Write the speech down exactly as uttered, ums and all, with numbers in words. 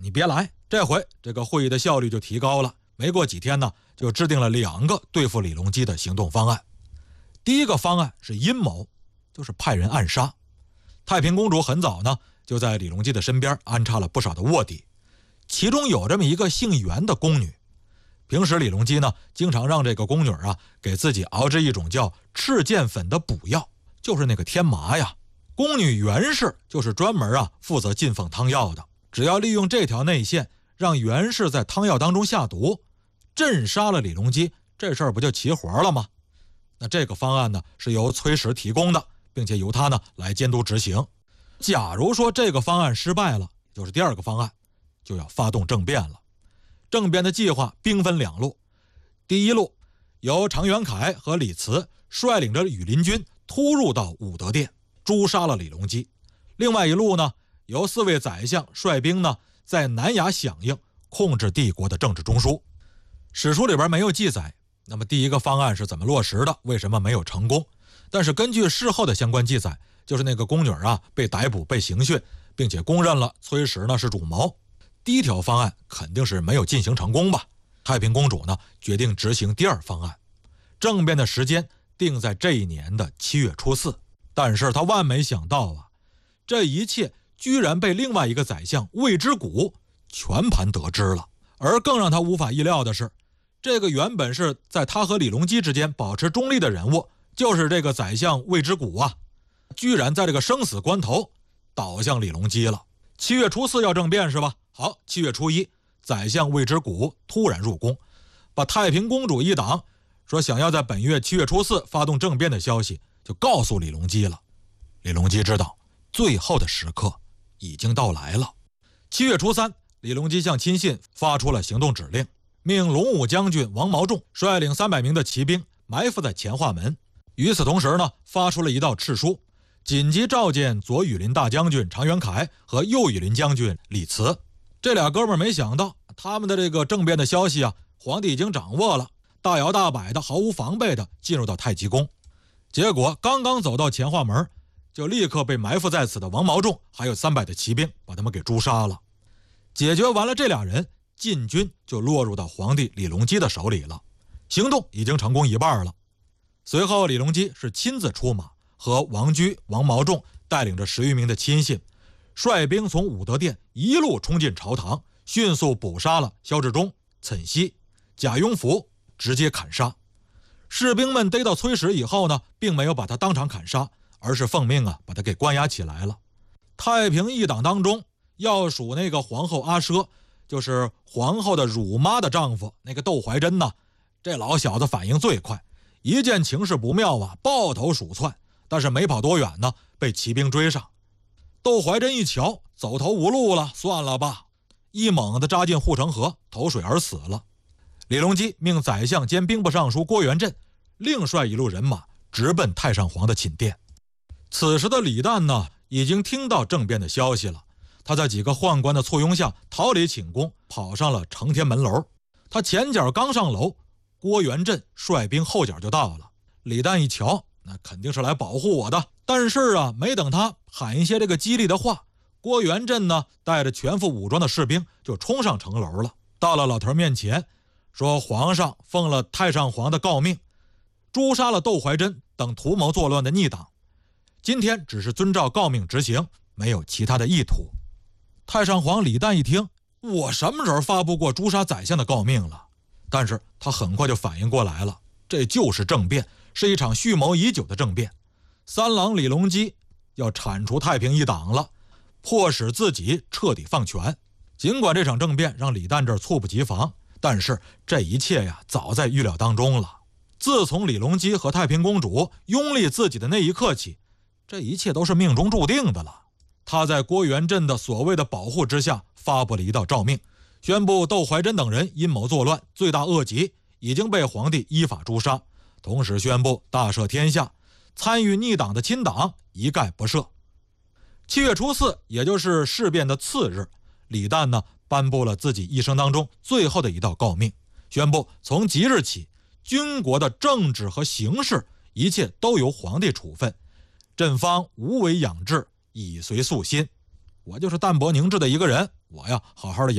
你别来。这回这个会议的效率就提高了，没过几天呢，就制定了两个对付李隆基的行动方案。第一个方案是阴谋，就是派人暗杀。太平公主很早呢就在李隆基的身边安插了不少的卧底，其中有这么一个姓袁的宫女。平时李隆基呢经常让这个宫女啊给自己熬制一种叫赤剑粉的补药，就是那个天麻呀。宫女袁氏就是专门啊负责进奉汤药的，只要利用这条内线，让袁氏在汤药当中下毒，镇杀了李隆基，这事儿不就齐活了吗？那这个方案呢是由崔实提供的，并且由他呢来监督执行。假如说这个方案失败了，就是第二个方案，就要发动政变了。政变的计划兵分两路，第一路由常元凯和李慈率领着羽林军突入到武德殿，诛杀了李隆基。另外一路呢，由四位宰相率兵呢在南衙响应，控制帝国的政治中枢。史书里边没有记载，那么第一个方案是怎么落实的，为什么没有成功？但是根据事后的相关记载，就是那个宫女啊被逮捕被刑讯，并且公认了崔实呢是主谋。第一条方案肯定是没有进行成功吧。太平公主呢决定执行第二方案，政变的时间定在这一年的七月初四。但是她万没想到啊，这一切居然被另外一个宰相魏之谷全盘得知了。而更让她无法意料的是，这个原本是在他和李隆基之间保持中立的人物，就是这个宰相魏之谷啊，居然在这个生死关头倒向李隆基了。七月初四要政变是吧？好，七月初一，宰相魏之谷突然入宫，把太平公主一党说想要在本月七月初四发动政变的消息就告诉李隆基了。李隆基知道最后的时刻已经到来了。七月初三，李隆基向亲信发出了行动指令，命龙武将军王毛仲率领三百名的骑兵埋伏在前化门。与此同时呢，发出了一道敕书，紧急召见左羽林大将军常元凯和右羽林将军李慈。这俩哥们儿没想到，他们的这个政变的消息啊，皇帝已经掌握了，大摇大摆的毫无防备的进入到太极宫。结果刚刚走到前化门，就立刻被埋伏在此的王毛仲还有三百的骑兵把他们给诛杀了。解决完了这俩人，禁军就落入到皇帝李隆基的手里了，行动已经成功一半了。随后李隆基是亲自出马，和王居、王毛仲带领着十余名的亲信，率兵从武德殿一路冲进朝堂，迅速捕杀了萧志忠、岑溪、贾雍福，直接砍杀。士兵们逮到崔实以后呢，并没有把他当场砍杀，而是奉命啊把他给关押起来了。太平一党当中，要数那个皇后阿奢，就是皇后的乳妈的丈夫那个窦怀珍呢，这老小子反应最快，一见情势不妙啊，抱头鼠窜，但是没跑多远呢，被骑兵追上。窦怀珍一瞧走投无路了，算了吧，一猛地扎进护城河，投水而死了。李隆基命宰相兼兵部尚书郭元振另率一路人马直奔太上皇的寝殿。此时的李旦呢，已经听到政变的消息了，他在几个宦官的簇拥下逃离寝宫，跑上了承天门楼。他前脚刚上楼，郭元振率兵后脚就到了。李旦一瞧，那肯定是来保护我的，但是啊，没等他喊一些这个激励的话，郭元振呢带着全副武装的士兵就冲上城楼了。到了老头面前，说皇上奉了太上皇的诰命，诛杀了窦怀珍等图谋作乱的逆党，今天只是遵照诰命执行，没有其他的意图。太上皇李旦一听，我什么时候发布过诛杀宰相的诰命了？但是他很快就反应过来了，这就是政变，是一场蓄谋已久的政变。三郎李隆基要铲除太平一党了，迫使自己彻底放权。尽管这场政变让李旦这儿猝不及防，但是这一切呀，早在预料当中了。自从李隆基和太平公主拥立自己的那一刻起，这一切都是命中注定的了。他在郭元振的所谓的保护之下，发布了一道诏命，宣布窦怀珍等人阴谋作乱，罪大恶极，已经被皇帝依法诛杀。同时宣布大赦天下，参与逆党的亲党一概不赦。七月初四，也就是事变的次日，李旦呢颁布了自己一生当中最后的一道诰命，宣布从即日起，军国的政治和形势一切都由皇帝处分，朕方无为养志，以随素心。我就是淡泊凝滞的一个人，我呀好好的养